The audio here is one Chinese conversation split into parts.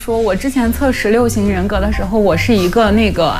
说我之前测16型人格的时候，我是一个那个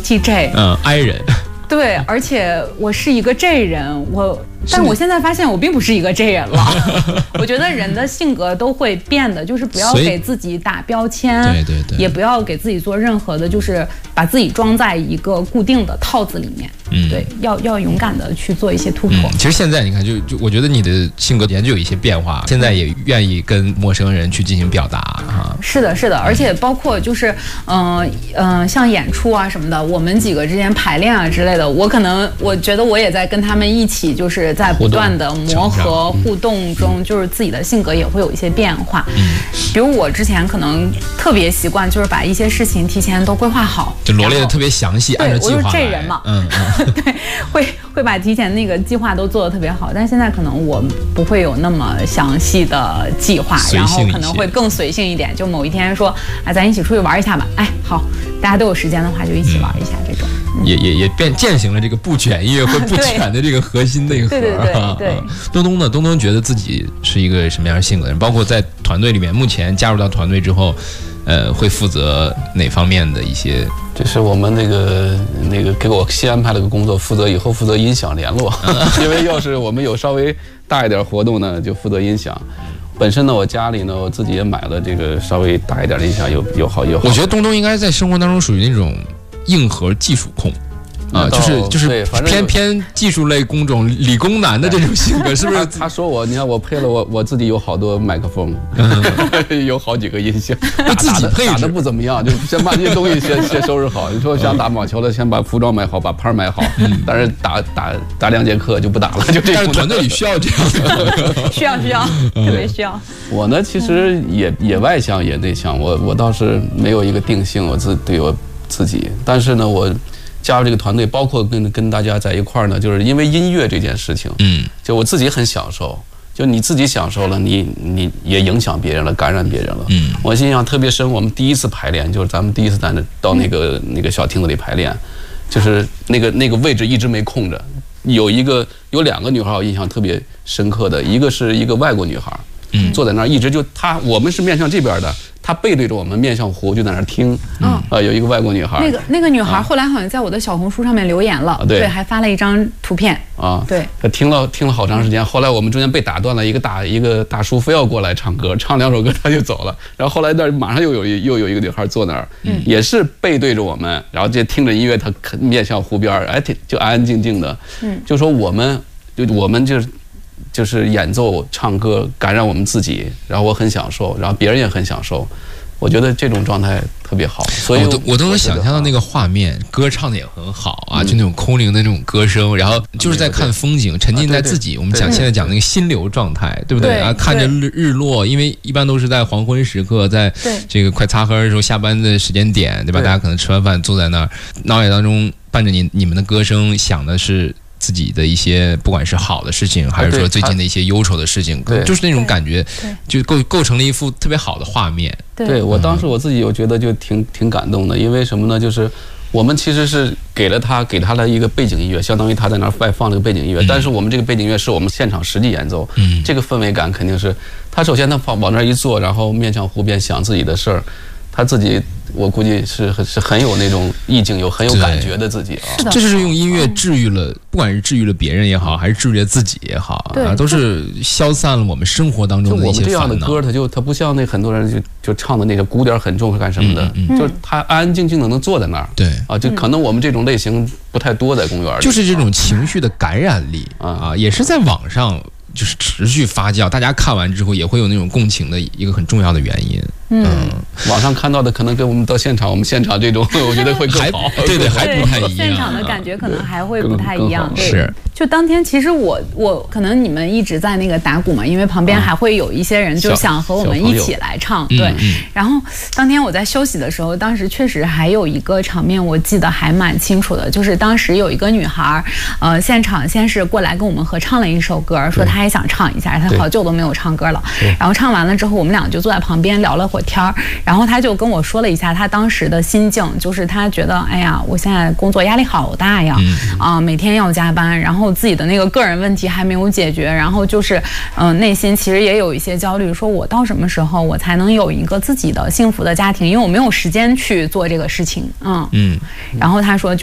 ISTJ，I 人， 对，而且我是一个 J 人，但我现在发现我并不是一个 J 人了。我觉得人的性格都会变的，就是不要给自己打标签， 对， 也不要给自己做任何的，就是把自己装在一个固定的套子里面。对，要勇敢的去做一些突破。 其实现在你看，就我觉得你的性格也就有一些变化，现在也愿意跟陌生人去进行表达哈。 是的，而且包括就是像演出啊什么的，我们几个之间排练啊之类的，我觉得我也在跟他们一起，就是在不断的磨合互动中，就是自己的性格也会有一些变化。比如我之前可能特别习惯，就是把一些事情提前都规划好， 就罗列的特别详细，按照计划来。 我就是这人嘛，对，会把提前那个计划都做得特别好，但现在可能我不会有那么详细的计划，然后可能会更随性一点，就某一天说，哎，咱一起出去玩一下吧，哎，好，大家都有时间的话就一起玩一下这种。 也践行了这个不卷音乐会不卷的这个核心内核。 对。 东东呢？东东觉得自己是一个什么样性格的人？包括在团队里面，目前加入到团队之后，会负责哪方面的一些？ 就是我们那个给我新安排了个工作，以后负责音响联络，因为要是我们有稍微大一点活动呢，就负责音响。本身呢，我家里呢，我自己也买了这个稍微大一点的音响，有好。 我觉得东东应该在生活当中属于那种硬核技术控。就是偏技术类工种、理工男的这种性格，是不是？ 他说我，你看我配了我自己有好多麦克风，有好几个音箱， 自己配置打的不怎么样，就先把这些东西先收拾好。你说想打网球的，先把服装买好，把拍买好。但是打2节课就不打了，就这样。 但是团队里需要这样的， 需要，特别需要。 我呢，其实也外向也内向，我倒是没有一个定性，对我自己，但是呢，我加入这个团队，包括跟大家在一块儿呢，就是因为音乐这件事情，就我自己很享受，就你自己享受了，你也影响别人了，感染别人了。我印象特别深，我们第一次排练，就是咱们第一次到那个小厅子里排练，就是那个位置一直没空着，有2个女孩我印象特别深刻的，一个是一个外国女孩，坐在那儿一直就我们是面向这边的。她背对着我们，面向湖，就在那儿听。有一个外国女孩， 那个女孩后来好像在我的小红书上面留言了，对，还发了一张图片。对， 她听了好长时间。后来我们中间被打断了，一个大叔非要过来唱歌，唱2首歌他就走了。然后后来那马上又有一个女孩坐那儿，也是背对着我们，然后就听着音乐，她面向湖边，哎，就安安静静的。就说我们就是演奏唱歌感染我们自己，然后我很享受，然后别人也很享受，我觉得这种状态特别好，所以我都能想象到那个画面，歌唱的也很好啊，就那种空灵的那种歌声，然后就是在看风景，沉浸在自己我们现在讲那个心流状态，对不对啊？看着日落，因为一般都是在黄昏时刻，在这个快擦黑的时候，下班的时间点，对吧？大家可能吃完饭坐在那儿，脑海当中伴着你们的歌声，想的是自己的一些不管是好的事情，还是说最近的一些忧愁的事情，就是那种感觉，就构成了一幅特别好的画面。 对，我当时我自己我觉得就挺感动的，因为什么呢？就是我们其实是给他了一个背景音乐，相当于他在那儿外放了个背景音乐，但是我们这个背景音乐是我们现场实际演奏，这个氛围感肯定是他首先他往那儿一坐，然后面向湖边想自己的事儿。他自己，我估计是很有那种意境，很有感觉的自己啊。 这就是用音乐治愈了，不管是治愈了别人也好，还是治愈了自己也好，都是消散了我们生活当中的一些烦恼。 我们这样的歌，它不像那很多人就唱的那个鼓点很重是干什么的，就是他安安静静的能坐在那儿。 对啊，就可能我们这种类型不太多在公园里。 就是这种情绪的感染力啊，也是在网上就是持续发酵，大家看完之后也会有那种共情的一个很重要的原因。 网上看到的可能跟我们到现场，我们现场这种，我觉得会更好。 对，还不太一样。 现场的感觉可能还会不太一样。 是。 就当天，其实我可能你们一直在那个打鼓嘛，因为旁边还会有一些人就想和我们一起来唱，对。然后当天我在休息的时候，当时确实还有一个场面我记得还蛮清楚的，就是当时有一个女孩，现场先是过来跟我们合唱了一首歌，说她也想唱一下，她好久都没有唱歌了。然后唱完了之后，我们俩就坐在旁边聊了会儿天儿，然后她就跟我说了一下她当时的心境，就是她觉得哎呀，我现在工作压力好大呀，每天要加班，然后后自己的那个个人问题还没有解决，然后就是内心其实也有一些焦虑，说我到什么时候我才能有一个自己的幸福的家庭，因为我没有时间去做这个事情。然后他说